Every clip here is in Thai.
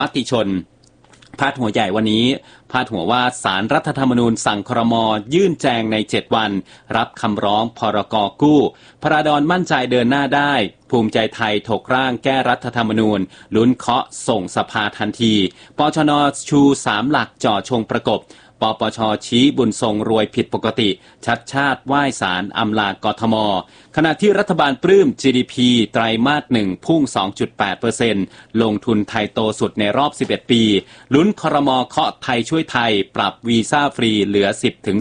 มติชนพาดหัวใหญ่วันนี้พาดหัวว่าศาลรัฐธรรมนูญสั่งครม.ยื่นแจงใน7วันรับคำร้องพรก.กู้พราดอนมั่นใจเดินหน้าได้ภูมิใจไทยถกร่างแก้รัฐธรรมนูญลุ้นเคาะส่งสภาทันทีปชน.ชู3หลักจ่อชงประกบปปช.ชี้บุญทรงรวยผิดปกติชัดชาติไหว้ศาลอำลากทม.ขณะที่รัฐบาลปลื้ม GDP ไตรมาส1พุ่ง 2.8% ลงทุนไทยโตสุดในรอบ11ปีลุ้นครม.เคาะไทยช่วยไทยปรับวีซ่าฟรีเหลือ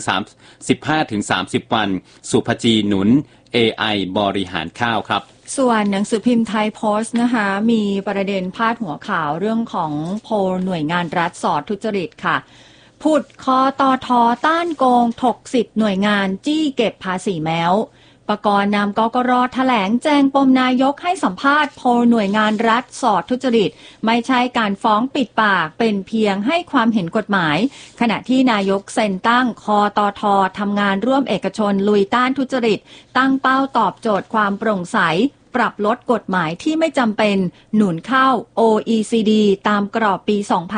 15-30 วันสุภจีหนุน AI บริหารข้าวครับส่วนหนังสือพิมพ์ไทยโพสต์นะคะมีประเด็นพาดหัวข่าวเรื่องของโพลหน่วยงานรัฐสอดทุจริตค่ะผุดคตท.ต้านโกงถก10หน่วยงานจี้เก็บภาษีแมวปกรณ์นำกกร.แถลงแจงปมนายกให้สัมภาษณ์โพลหน่วยงานรัฐสอดทุจริตไม่ใช่การฟ้องปิดปากเป็นเพียงให้ความเห็นกฎหมายขณะที่นายกเซ็นตั้งคตท.ทำงานร่วมเอกชนลุยต้านทุจริตตั้งเป้าตอบโจทย์ความโปร่งใสปรับลดกฎหมายที่ไม่จำเป็นหนุนเข้า OECD ตามกรอบปี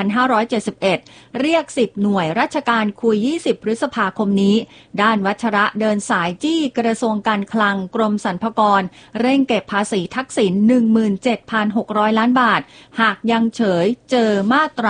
2571 เรียก10หน่วยราชการคุย20พฤษภาคมนี้ด้านวัชระเดินสายจี้กระทรวงการคลังกรมสรรพากรเร่งเก็บภาษีทักษิณ 17,600 ล้านบาทหากยังเฉยเจอมาตรา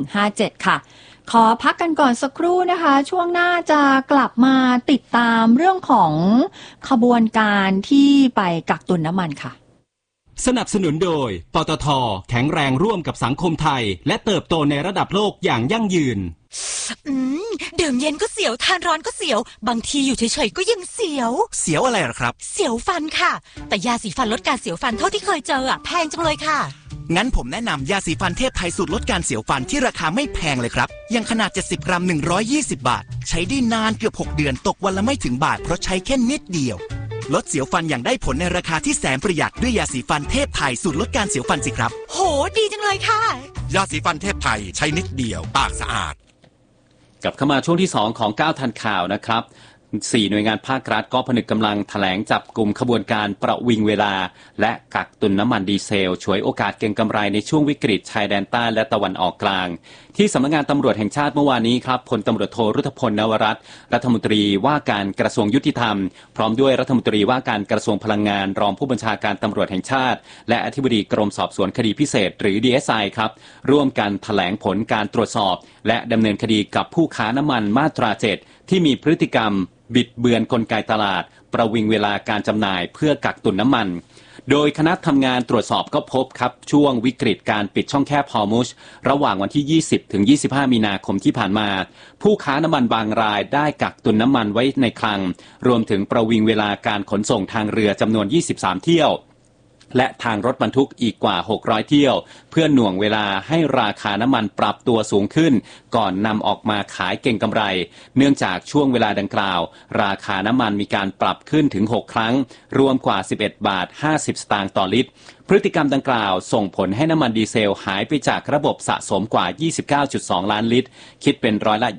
157 ค่ะขอพักกันก่อนสักครู่นะคะช่วงหน้าจะกลับมาติดตามเรื่องของขบวนการที่ไปกักตุนน้ำมันค่ะสนับสนุนโดยปตท.แข็งแรงร่วมกับสังคมไทยและเติบโตในระดับโลกอย่างยั่งยืนดื่มเย็นก็เสียวทานร้อนก็เสียวบางทีอยู่เฉยๆก็ยังเสียวอะไรหรอครับเสียวฟันค่ะแต่ยาสีฟันลดการเสียวฟันเท่าที่เคยเจอแพงจังเลยค่ะงั้นผมแนะนำยาสีฟันเทพไทยสูตรลดการเสียวฟันที่ราคาไม่แพงเลยครับยังขนาด70กรัม120บาทใช้ได้นานเกือบ6เดือนตกวันละไม่ถึงบาทเพราะใช้แค่นิดเดียวลดเสียวฟันอย่างได้ผลในราคาที่แสนประหยัดด้วยยาสีฟันเทพไทยสูตรลดการเสียวฟันสิครับโหดีจังเลยค่ะยาสีฟันเทพไทยใช้นิดเดียวปากสะอาดกลับเข้ามาช่วงที่2ของ9ทันข่าวนะครับ4หน่วยงานภาครัฐก็ผนึกกำลังแถลงจับกลุ่มขบวนการประวิงเวลาและกักตุนน้ำมันดีเซลฉวยโอกาสเก็งกำไรในช่วงวิกฤตชายแดนใต้และตะวันออกกลางที่สำนักงานตำรวจแห่งชาติเมื่อวานนี้ครับพลตำรวจโทรุธพลนวรัตน์รัฐมนตรีว่าการกระทรวงยุติธรรมพร้อมด้วยรัฐมนตรีว่าการกระทรวงพลังงานรองผู้บัญชาการตำรวจแห่งชาติและอธิบดีกรมสอบสวนคดีพิเศษหรือ DSI ครับร่วมกันแถลงผลการตรวจสอบและดำเนินคดีกับผู้ค้าน้ำมันมาตรา7ที่มีพฤติกรรมบิดเบือนกลไกตลาดประวิงเวลาการจำหน่ายเพื่อกักตุนน้ำมันโดยคณะทำงานตรวจสอบก็พบครับช่วงวิกฤตการปิดช่องแคบฮอร์มุซระหว่างวันที่20ถึง25มีนาคมที่ผ่านมาผู้ค้าน้ำมันบางรายได้กักตุนน้ำมันไว้ในคลังรวมถึงประวิงเวลาการขนส่งทางเรือจำนวน23เที่ยวและทางรถบรรทุกอีกกว่า600เที่ยวเพื่อหน่วงเวลาให้ราคาน้ำมันปรับตัวสูงขึ้นก่อนนำออกมาขายเก็งกำไรเนื่องจากช่วงเวลาดังกล่าวราคาน้ำมันมีการปรับขึ้นถึง6ครั้งรวมกว่า11บาท50สตางค์ต่อลิตรพฤติกรรมดังกล่าวส่งผลให้น้ำมันดีเซลหายไปจากระบบสะสมกว่า 29.2 ล้านลิตรคิดเป็นร้อยละ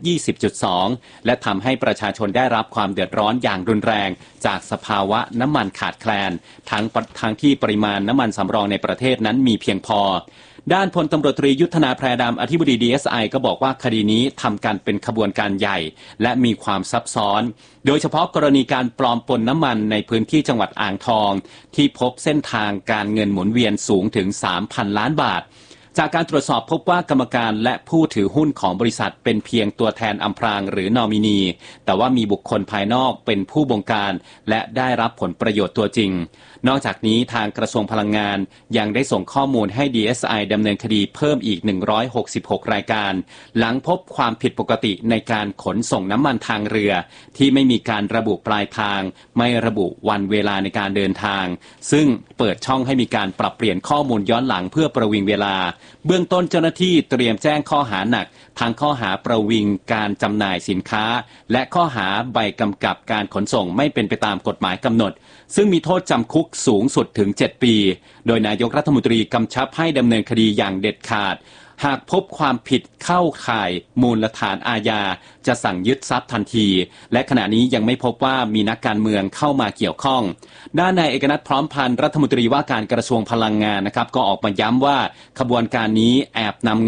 20.2 และทำให้ประชาชนได้รับความเดือดร้อนอย่างรุนแรงจากสภาวะน้ำมันขาดแคลนทั้งที่ปริมาณน้ำมันสำรองในประเทศนั้นมีเพียงพอด้านพลตำรวจตรียุทธนาแพรดำอธิบดี DSI ก็บอกว่าคดีนี้ทำการเป็นขบวนการใหญ่และมีความซับซ้อนโดยเฉพาะกรณีการปลอมปนน้ำมันในพื้นที่จังหวัดอ่างทองที่พบเส้นทางการเงินหมุนเวียนสูงถึง 3,000 ล้านบาทจากการตรวจสอบพบว่ากรรมการและผู้ถือหุ้นของบริษัทเป็นเพียงตัวแทนอำพรางหรือนอมินีแต่ว่ามีบุคคลภายนอกเป็นผู้บงการและได้รับผลประโยชน์ตัวจริงนอกจากนี้ทางกระทรวงพลังงานยังได้ส่งข้อมูลให้ DSI ดำเนินคดีเพิ่มอีก166รายการหลังพบความผิดปกติในการขนส่งน้ำมันทางเรือที่ไม่มีการระบุปลายทางไม่ระบุวันเวลาในการเดินทางซึ่งเปิดช่องให้มีการปรับเปลี่ยนข้อมูลย้อนหลังเพื่อประวิงเวลาเบื้องต้นเจ้าหน้าที่เตรียมแจ้งข้อหาหนักทั้งข้อหาประวิงการจำหน่ายสินค้าและข้อหาใบกำกับการขนส่งไม่เป็นไปตามกฎหมายกำหนดซึ่งมีโทษจำคุกสูงสุดถึง7ปีโดยนายกรัฐมนตรีกำชับให้ดำเนินคดีอย่างเด็ดขาดหากพบความผิดเข้าข่ายมูลฐานอาญาจะสั่งยึดทรัพย์ทันทีและขณะนี้ยังไม่พบว่ามีนักการเมืองเข้ามาเกี่ยวข้องด้านนายเอกนัทพร้อมพันธ์รัฐมนตรีว่าการกระทรวงพลังงานนะครับก็ออกมาย้ำว่าขบวนการนี้แอบนำ